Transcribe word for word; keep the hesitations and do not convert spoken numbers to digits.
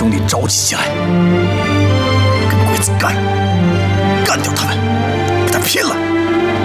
兄弟召集起来，跟鬼子干，干掉他们，跟他拼了！